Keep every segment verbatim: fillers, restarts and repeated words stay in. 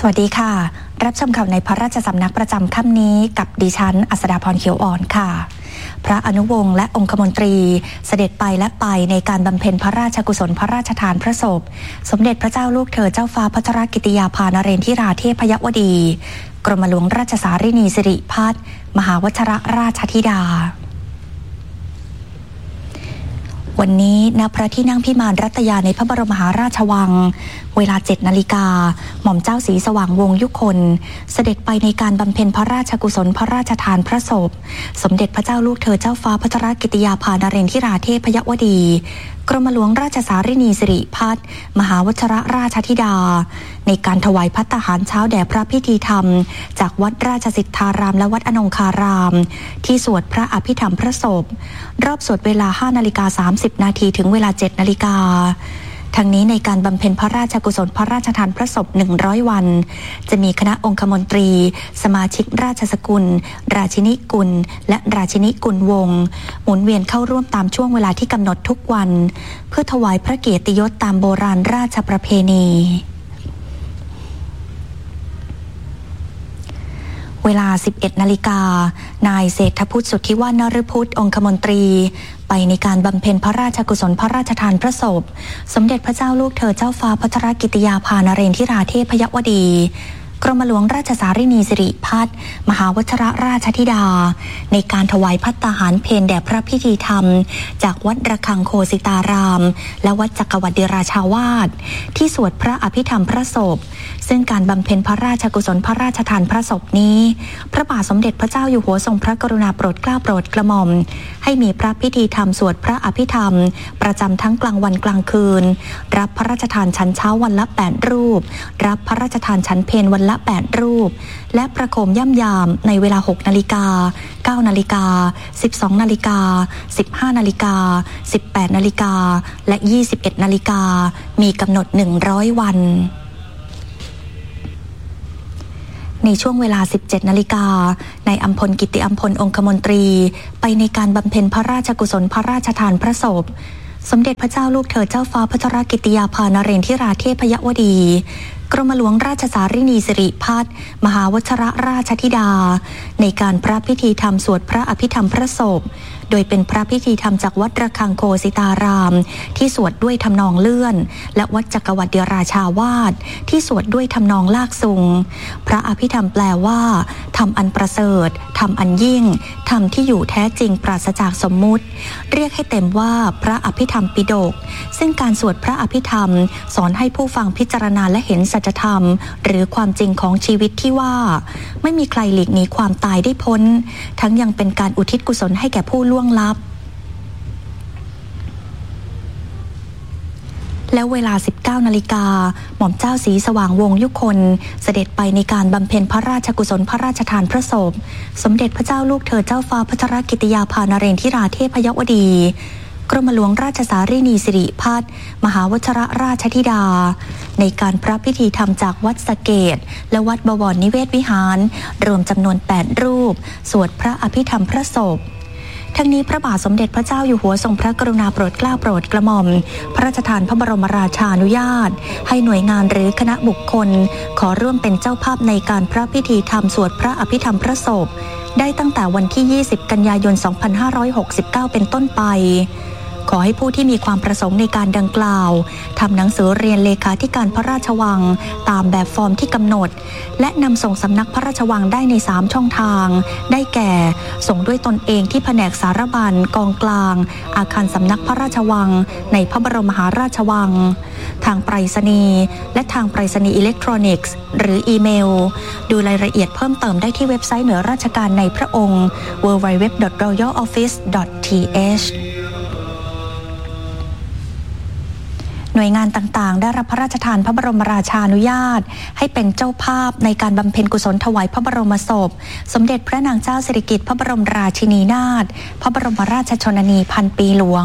สวัสดีค่ะรับชมข่าวในพระราชสำนักประจำค่ำนี้กับดิฉันอัสดาพรเขียวอ่อนค่ะพระอนุวงศ์และองคมนตรีเสด็จไปและไปในการบำเพ็ญพระราชกุศลพระราชทานพระศพสมเด็จพระเจ้าลูกเธอเจ้าฟ้าพัชรกิติยาภานเรนทิราเทพยวดีกรมหลวงราชสารินีสิริพัฒน์มหาวชิรราชธิดาวันนี้ณพระที่นั่งพิมานรัตยาในพระบรมมหาราชวังเวลาเจ็ดนาฬิกาหม่อมเจ้าศรีสว่างวงศ์ยุคนเสด็จไปในการบำเพ็ญพระราชกุศลพระราชทานพระศพสมเด็จพระเจ้าลูกเธอเจ้าฟ้าพัชรกิติยาภานเรนทิราเทพยวดีกรมหลวงราชสารินีสิริพัฒน์มหาวชิรราชธิดาในการถวายภัตตาหารเช้าแด่พระพิธีธรรมจากวัดราชสิทธารามและวัดอนงคารามที่สวดพระอภิธรรมพระศพรอบสวดเวลา ห้านาฬิกาสามสิบนาทีถึงเวลา เจ็ดนาฬิกาทั้งนี้ในการบำเพ็ญพระราชกุศลพระราชทานพระศพหนึ่งร้อยวันจะมีคณะองคมนตรีสมาชิกราชสกุลราชินีกุลและราชินีกุลวงศ์หมุนเวียนเข้าร่วมตามช่วงเวลาที่กำหนดทุกวันเพื่อถวายพระเกียรติยศตามโบราณราชประเพณีเวลา สิบเอ็ดนาฬิกานายเศรษฐพุทธสุทธิวานฤพุทธองคมนตรีไปในการบำเพ็ญพระราชกุศลพระราชทานพระศพสมเด็จพระเจ้าลูกเธอเจ้าฟ้าพัชรกิติยาภานเรนทิราเทพยวดีกรมหลวงราชสารินีสิริพัฒน์มหาวชิรราชธิดาในการถวายภัตตาหารเพลแด่พระพิธีธรรมจากวัดระฆังโคสิตารามและวัดจักรวรรดิราชาวาสที่สวดพระอภิธรรมพระศพซึ่งการบำเพ็ญพระราชกุศลพระราชทานพระศพนี้พระบาทสมเด็จพระเจ้าอยู่หัวทรงพระกรุณาโปรดเกล้าโปรดกระหม่อมให้มีพระพิธีธรรมสวดพระอภิธรรมประจำทั้งกลางวันกลางคืนรับพระราชทานฉันเช้าวันละแปดรูปรับพระราชทานฉันเพลวันละแปดรูปและประโคมย่ำยามในเวลา หกนาฬิกา เก้านาฬิกา สิบสองนาฬิกา สิบห้านาฬิกา สิบแปดนาฬิกาและยี่สิบเอ็ดนาฬิกามีกำหนดหนึ่งร้อยวันในช่วงเวลา สิบเจ็ดนาฬิกานายอัมพลกิติอัมพลองคมนตรีไปในการบำเพ็ญพระราชกุศลพระราชทานพระศพสมเด็จพระเจ้าลูกเธอเจ้าฟ้าพัชรกิติยาภานเรนทิราเทพยวดีกรมหลวงราชสารินีสิริพัฒน์มหาวชิรราชธิดาในการพระพิธีธรรมสวดพระอภิธรรมพระศพโดยเป็นพระพิธีธรรมจากวัดระฆังโคสิตารามที่สวดด้วยทำนองเลื่อนและวัดจักรวรรดิราชาวาสที่สวดด้วยทำนองลากซุงพระอภิธรรมแปลว่าธรรมอันประเสริฐธรรมอันยิ่งธรรมที่อยู่แท้จริงปราศจากสมมุติเรียกให้เต็มว่าพระอภิธรรมปิฎกซึ่งการสวดพระอภิธรรมสอนให้ผู้ฟังพิจารณาและเห็นสัจธรรมหรือความจริงของชีวิตที่ว่าไม่มีใครหลีกหนีความตายได้พ้นทั้งยังเป็นการอุทิศกุศลให้แก่ผู้ล่วงลับแล้วเวลา สิบเก้านาฬิกาหม่อมเจ้าศรีสว่างวงศ์ยุคนเสด็จไปในการบำเพ็ญพระราชกุศลพระราชทานพระศพสมเด็จพระเจ้าลูกเธอเจ้าฟ้าพัชรกิติยาภานเรนทิราเทพยวดีกรมหลวงราชสารินีสิริพัฒน์มหาวชิรราชธิดาในการพระพิธีธรรมจากวัดสะเกษและวัดบวรนิเวศวิหารรวมจำนวนแปดรูปสวดพระอภิธรรมพระศพทั้งนี้พระบาทสมเด็จพระเจ้าอยู่หัวทรงพระกรุณาโปรดเกล้าโปรดกระหม่อมพระราชทานพระบรมราชานุญาตให้หน่วยงานหรือคณะบุคคลขอร่วมเป็นเจ้าภาพในการพระพิธีธรรมสวดพระอภิธรรมพระศพได้ตั้งแต่วันที่ยี่สิบกันยายนสองพันห้าร้อยหกสิบเก้าเป็นต้นไปขอให้ผู้ที่มีความประสงค์ในการดังกล่าวทำหนังสือเรียนเลขาธิการพระราชวังตามแบบฟอร์มที่กำหนดและนำส่งสำนักพระราชวังได้ในสามช่องทางได้แก่ส่งด้วยตนเองที่แผนกสารบัญกองกลางอาคารสำนักพระราชวังในพระบรมมหาราชวังทางไปรษณีย์และทางไปรษณีย์อิเล็กทรอนิกส์หรืออีเมลดูรายละเอียดเพิ่มเติมได้ที่เว็บไซต์หน่วยราชการในพระองค์ ดับเบิลยู ดับเบิลยู ดับเบิลยู ดอท รอยัล ออฟฟิศ ดอท ที เอชหน่วยงานต่างๆได้รับพระราชทานพระบรมราชานุญาตให้เป็นเจ้าภาพในการบำเพ็ญกุศลถวายพระบรมศพสมเด็จพระนางเจ้าสิริกิติ์พระบรมราชินีนาถพระบรมราชชนนีพันปีหลวง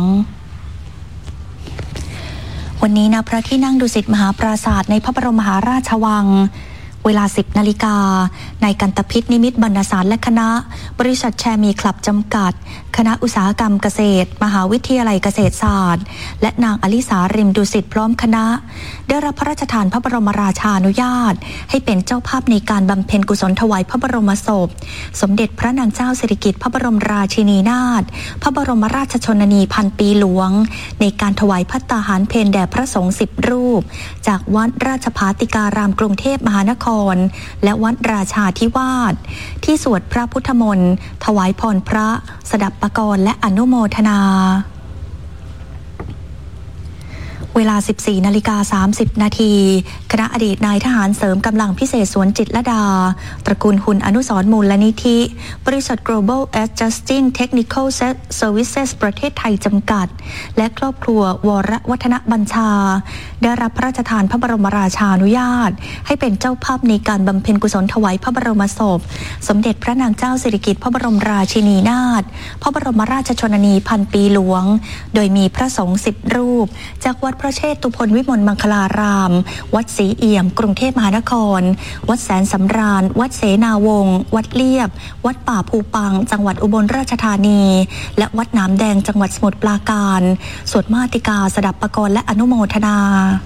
วันนี้ณพระที่นั่งดุสิตมหาปราสาทในพระบรมมหาราชวังเวลา สิบนาฬิกานายกันตพิษนิมิตรบรรณสารและคณะบริษัทแชร์มีคลับจำกัดคณะอุตสาหกรรมเกษตรมหาวิทยาลัยเกษตรศาสตร์และนางอลิสาริมดุสิตพร้อมคณะได้รับพระราชทานพระบรมราชานุญาตให้เป็นเจ้าภาพในการบำเพ็ญกุศลถวายพระบรมศพสมเด็จพระนางเจ้าสิริกิติ์พระบรมราชินีนาถพระบรมราชชนนีพันปีหลวงในการถวายภัตตาหารเพลแด่พระสงฆ์สิบรูปจากวัดราชภาติการามกรุงเทพมหานครและวัดราชาธิวาสที่สวดพระพุทธมนต์ถวายพรพระสดับปกรณ์และอนุโมทนาเวลา สิบสี่นาฬิกาสามสิบนาทีคณะอดีตนายทหารเสริมกำลังพิเศษสวนจิตรลดาตระกูลหุ่นอนุสรณ์มูลนิธิบริษัท Global Adjusting Technical Services ประเทศไทยจำกัดและครอบครัววรวัฒนบัญชาได้รับพระราชทานพระบรมราชานุญาตให้เป็นเจ้าภาพในการบำเพ็ญกุศลถวายพระบรมศพสมเด็จพระนางเจ้าสิริกิติ์พระบรมราชินีนาถพระบรมราชชนนีพันปีหลวงโดยมีพระสงฆ์สิบรูปจากวัดพระเชตุพนวิมลมังคลารามวัดศรีเอี่ยมกรุงเทพมหานครวัดแสนสำราญวัดเสนาวงศ์วัดเลียบวัดป่าภูปังจังหวัดอุบลราชธานีและวัดหนามแดงจังหวัดสมุทรปราการสวดมาติกาสดับปกรณ์และอนุโมทนา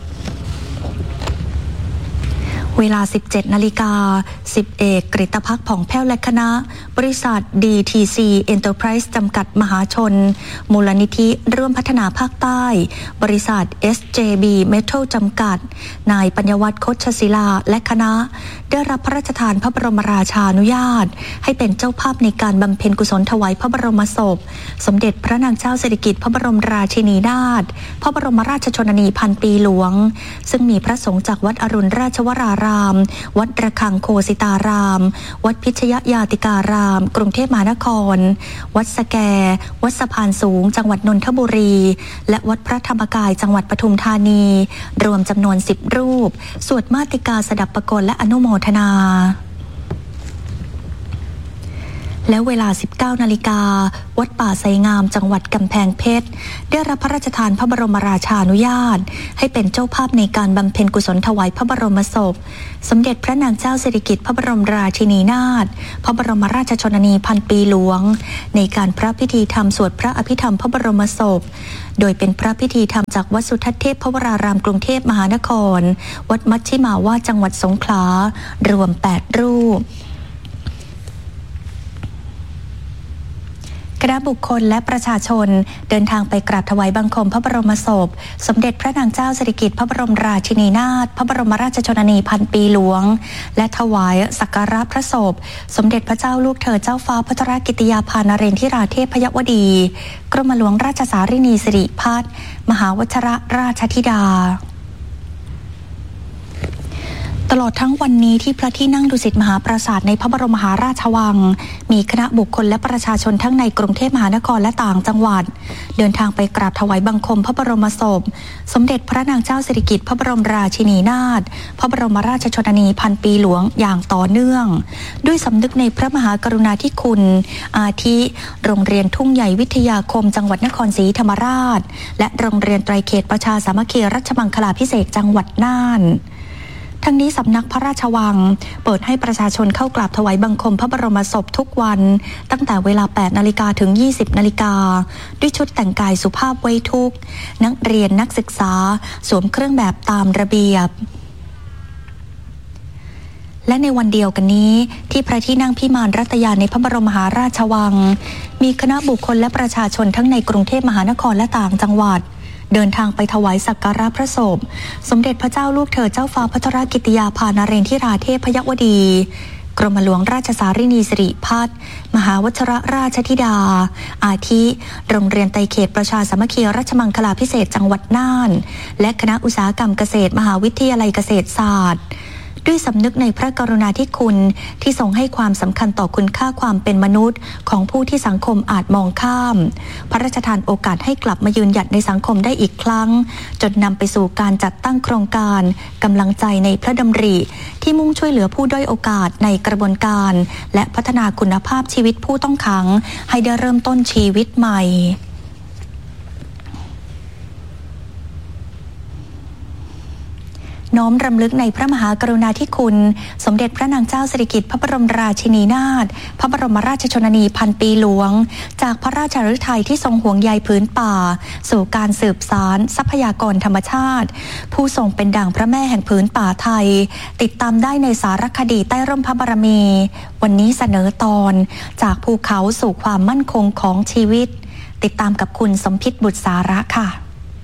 เวลา สิบเจ็ดนาฬิกาสิบเอกกฤตภักดิ์ผ่องแผ้วและคณะบริษัท ดี ที ซี Enterprise จำกัดมหาชนมูลนิธิร่วมพัฒนาภาคใต้บริษัท เอส เจ บี Metal จำกัดนายปัญญวัฒน์โคชศิลาและคณะได้รับพระราชทานพระบรมราชานุญาตให้เป็นเจ้าภาพในการบำเพ็ญกุศลถวายพระบรมศพสมเด็จพระนางเจ้าสิริกิติ์พระบรมราชินีนาถพระบรมราชชนนีพันปีหลวงซึ่งมีพระสงฆ์จากวัดอรุณราชวรารามวัดระฆังโคสิตารามวัดพิชยญาติการามกรุงเทพมหานครวัดสแกวัดสะพานสูงจังหวัดนนทบุรีและวัดพระธรรมกายจังหวัดปทุมธานีรวมจำนวนสิบรูปสวดมาติกาสดับปกรณ์และอนุโมทนาและเวลา สิบเก้านาฬิกาวัดป่าไสงามจังหวัดกำแพงเพชรได้รับพระราชทานพระบรมราชานุญาตให้เป็นเจ้าภาพในการบำเพ็ญกุศลถวายพระบรมศพสมเด็จพระนางเจ้าสิริกิติ์พระบรมราชินีนาถพระบรมราชชนนีพันปีหลวงในการพระพิธีธรรมสวดพระอภิธรรมพระบรมศพโดยเป็นพระพิธีธรรมจากวัดสุทัศน์เทพพระวรารามกรุงเทพมหานครวัดมัชชิมาวาสจังหวัดสงขลารวมแปดรูปคณะบุคคลและประชาชนเดินทางไปกราบถวายบังคมพระบรมศพสมเด็จพระนางเจ้าสิริกิติ์พระบรมราชินีนาถพระบรมราชชนนีพันปีหลวงและถวายสักการะพระศพสมเด็จพระเจ้าลูกเธอเจ้าฟ้าพัทรกิติยาภานเรนทิราเทพยวดีกรมหลวงราชสารินีสิริพัฒน์มหาวชิรราชธิดาตลอดทั้งวันนี้ที่พระที่นั่งดุสิตมหาปราสาทในพระบรมมหาราชวังมีคณะบุคคลและประชาชนทั้งในกรุงเทพมหานครและต่างจังหวัดเดินทางไปกราบถวายบังคมพระบรมศพสมเด็จพระนางเจ้าสิริกิติ์พระบรมราชินีนาถพระบรมราชชนนีพันปีหลวงอย่างต่อเนื่องด้วยสำนึกในพระมหากรุณาธิคุณอาทิโรงเรียนทุ่งใหญ่วิทยาคมจังหวัดนครศรีธรรมราชและโรงเรียนไตรเขตประชาสามัคคีรัชมังคลาภิเษกจังหวัดน่านทั้งนี้สำนักพระราชวังเปิดให้ประชาชนเข้ากราบถวายบังคมพระบรมศพทุกวันตั้งแต่เวลา แปดนาฬิกาถึง ยี่สิบนาฬิกาด้วยชุดแต่งกายสุภาพไว้ทุกข์นักเรียนนักศึกษาสวมเครื่องแบบตามระเบียบและในวันเดียวกันนี้ที่พระที่นั่งพิมานรัตยาในพระบรมมหาราชวังมีคณะบุคคลและประชาชนทั้งในกรุงเทพมหานครและต่างจังหวัดเดินทางไปถวายสักการะพระศพสมเด็จพระเจ้าลูกเธอเจ้าฟ้าพัทรกิติยาภานเรนทิราเทพยวดีกรมหลวงราชสารินีสิริพัฒน์มหาวชิรราชธิดาอาทิโรงเรียนไตรเขตประชาสามัคคีรัชมังคลาภิเษกจังหวัดน่านและคณะอุตสาหกรรมเกษตรมหาวิทยาลัยเกษตรศาสตร์ด้วยสำนึกในพระกรุณาธิคุณที่ทรงให้ความสำคัญต่อคุณค่าความเป็นมนุษย์ของผู้ที่สังคมอาจมองข้ามพระราชทานโอกาสให้กลับมายืนหยัดในสังคมได้อีกครั้งจนนำไปสู่การจัดตั้งโครงการกำลังใจในพระดำริที่มุ่งช่วยเหลือผู้ด้อยโอกาสในกระบวนการและพัฒนาคุณภาพชีวิตผู้ต้องขังให้ได้เริ่มต้นชีวิตใหม่น้อมรำลึกในพระมหากรุณาธิคุณสมเด็จพระนางเจ้าสิริกิติ์พระบรมราชินีนาถพระบรมราชชนนีพันปีหลวงจากพระราชฤทัยที่ทรงห่วงใยพื้นป่าสู่การสืบสานทรัพยากรธรรมชาติผู้ทรงเป็นดั่งพระแม่แห่งพื้นป่าไทยติดตามได้ในสารคดีใต้ร่มพระบารมีวันนี้เสนอตอนจากภูเขาสู่ความมั่นคงของชีวิตติดตามกับคุณสมพิษบุตรสาระค่ะ